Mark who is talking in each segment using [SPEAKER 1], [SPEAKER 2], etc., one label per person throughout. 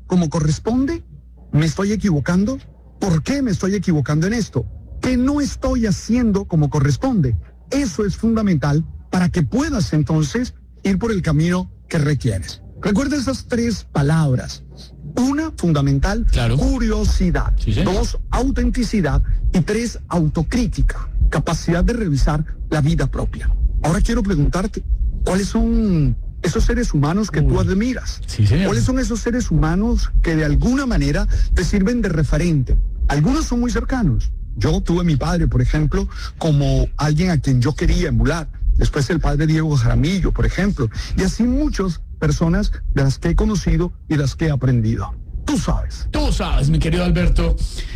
[SPEAKER 1] como corresponde? ¿Me estoy equivocando? ¿Por qué me estoy equivocando en esto? ¿Qué no estoy haciendo como corresponde? Eso es fundamental para que puedas entonces ir por el camino que requieres. Recuerda esas 3 palabras. 1, fundamental, claro. Curiosidad. Sí, sí. 2, autenticidad. Y 3, autocrítica. Capacidad de revisar la vida propia. Ahora quiero preguntarte, ¿cuáles son esos seres humanos que tú admiras?
[SPEAKER 2] Sí, señor.
[SPEAKER 1] ¿Cuáles son esos seres humanos que de alguna manera te sirven de referente? Algunos son muy cercanos. Yo tuve a mi padre, por ejemplo, como alguien a quien yo quería emular. Después el padre Diego Jaramillo, por ejemplo. Y así muchas personas de las que he conocido y de las que he aprendido. Tú sabes, mi querido Alberto.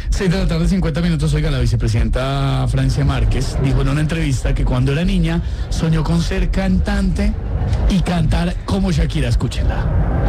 [SPEAKER 2] 6:50 p.m. Oiga, la vicepresidenta Francia Márquez dijo en una entrevista que cuando era niña soñó con ser cantante y cantar como Shakira. Escúchenla.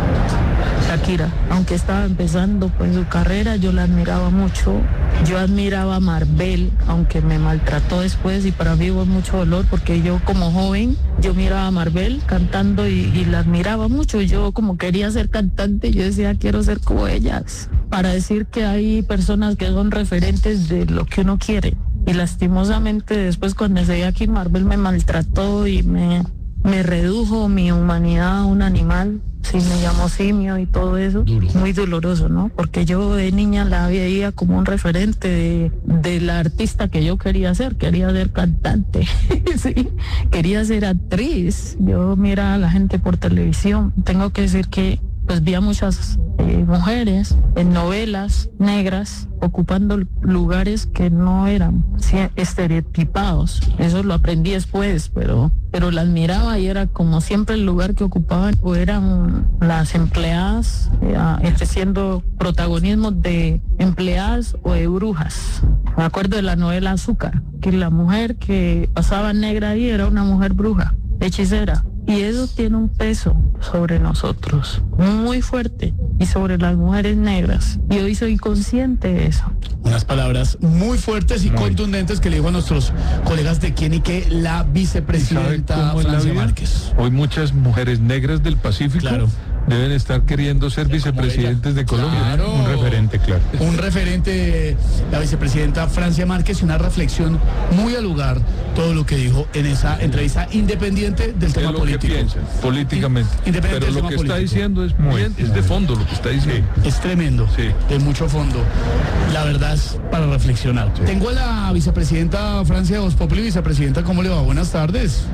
[SPEAKER 3] Shakira, aunque estaba empezando pues su carrera, yo la admiraba mucho. Yo admiraba a Maribel, aunque me maltrató después y para mí hubo mucho dolor porque yo como joven, yo miraba a Maribel cantando y la admiraba mucho. Yo como quería ser cantante, yo decía quiero ser como ellas. Para decir que hay personas que son referentes de lo que uno quiere. Y lastimosamente después cuando llegué aquí Maribel me maltrató y me redujo mi humanidad a un animal. Sí, me llamó simio y todo eso. Muy doloroso, ¿no? Porque yo de niña la veía como un referente de la artista que yo quería ser cantante, sí, quería ser actriz. Yo miraba a la gente por televisión. Tengo que decir que pues vi a muchas mujeres en novelas negras ocupando lugares que no eran estereotipados. Eso lo aprendí después, pero la admiraba y era como siempre el lugar que ocupaban o eran las empleadas, ejerciendo protagonismo de empleadas o de brujas. Me acuerdo de la novela Azúcar, que la mujer que pasaba negra ahí era una mujer bruja, hechicera. Y eso tiene un peso sobre nosotros muy fuerte y sobre las mujeres negras. Y hoy soy consciente de eso.
[SPEAKER 2] Unas palabras muy fuertes y contundentes que le dijo a nuestros colegas de Quién y Qué la vicepresidenta Francia Márquez.
[SPEAKER 4] Hoy muchas mujeres negras del Pacífico deben estar queriendo ser vicepresidentes de Colombia.
[SPEAKER 2] Claro.
[SPEAKER 4] Un referente, claro.
[SPEAKER 2] Un referente, la vicepresidenta Francia Márquez, y una reflexión muy al lugar, todo lo que dijo en esa entrevista, independiente del tema político.
[SPEAKER 4] Piensan, políticamente. Pero lo que está diciendo es es de fondo lo que está diciendo.
[SPEAKER 2] Es tremendo, de mucho fondo. La verdad es para reflexionar. Tengo a la vicepresidenta Francia Voz Populi. Vicepresidenta, ¿cómo le va? Buenas tardes.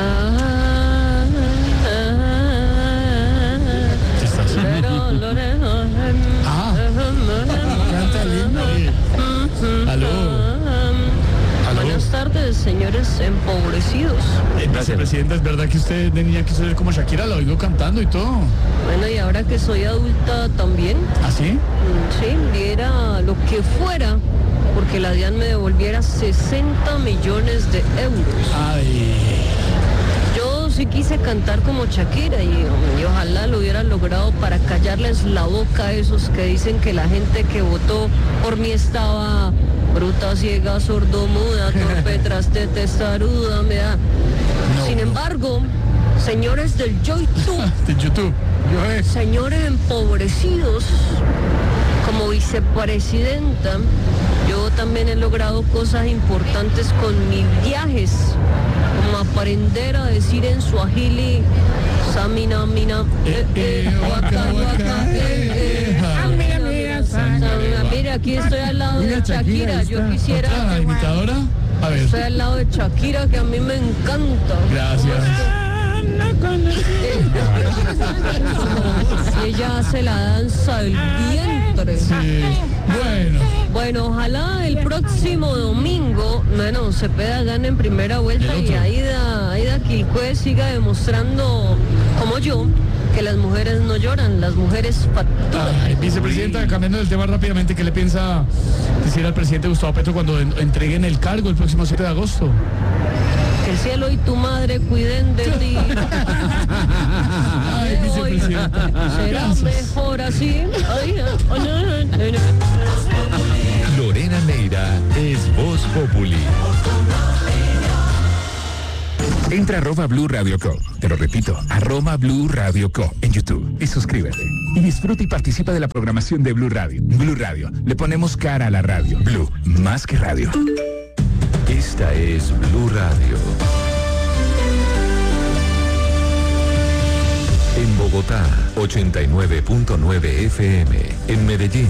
[SPEAKER 2] Canta el himno. Aló.
[SPEAKER 3] Buenas tardes, señores empobrecidos.
[SPEAKER 2] Vicepresidenta, ¿es verdad que usted de niña quiso ser como Shakira? La oigo cantando y todo.
[SPEAKER 3] Bueno, y ahora que soy adulta también.
[SPEAKER 2] ¿Ah, sí?
[SPEAKER 3] Sí, diera lo que fuera porque la DIAN me devolviera 60 millones de euros.
[SPEAKER 2] Ay.
[SPEAKER 3] Yo sí quise cantar como Shakira y ojalá lo hubiera logrado para callarles la boca a esos que dicen que la gente que votó por mí estaba bruta, ciega, sordomuda, torpe, traste, testaruda, me da. No. Sin embargo, señores del YouTube, señores empobrecidos, como vicepresidenta, yo también he logrado cosas importantes con mis viajes, como aprender a decir en suajili, samina, mina, waka, waka, Mire, aquí estoy al lado de Shakira. Yo quisiera.
[SPEAKER 2] ¿Otra imitadora? A ver.
[SPEAKER 3] Estoy al lado de Shakira, que a mí me encanta.
[SPEAKER 2] Gracias.
[SPEAKER 3] Ella hace la danza del vientre.
[SPEAKER 2] Sí.
[SPEAKER 3] Bueno, ojalá el próximo domingo, Cepeda gane en primera vuelta y Aida Quilcue siga demostrando, como yo, que las mujeres no lloran, las mujeres facturan.
[SPEAKER 2] Vicepresidenta, cambiando del tema rápidamente, ¿qué le piensa decir al presidente Gustavo Petro cuando entreguen el cargo el próximo 7 de agosto?
[SPEAKER 3] Que el cielo y tu madre cuiden de ti.
[SPEAKER 2] Ay, vicepresidenta.
[SPEAKER 3] Será mejor así.
[SPEAKER 5] Lorena Neira es Voz Populi. Entra a @Blue Radio Co. Te lo repito, @Blue Radio Co. en YouTube y suscríbete. Y disfruta y participa de la programación de Blue Radio. Blue Radio, le ponemos cara a la radio. Blue, más que radio.
[SPEAKER 6] Esta es Blue Radio. En Bogotá, 89.9 FM. En Medellín,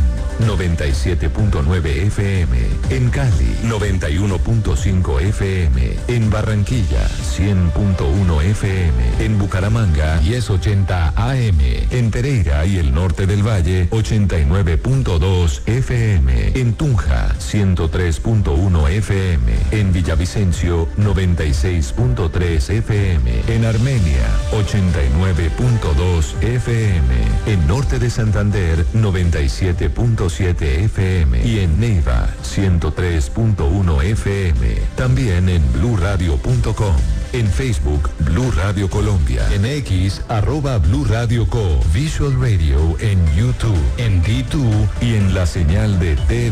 [SPEAKER 6] 97.9 FM. En Cali, 91.5 FM. En Barranquilla, 100.1 FM. En Bucaramanga, 1080 AM. En Pereira y el norte del Valle, 89.2 FM. En Tunja, 103.1 FM. En Villavicencio, 96.3 FM. En Armenia, 89.2 FM. En Norte de Santander, 97.7 FM. Y en Neiva, 103.1 FM. También en bluradio.com. En Facebook, Blue Radio Colombia. En X, @Blue Radio Co. Visual Radio en YouTube, en D2 y en la señal de TV.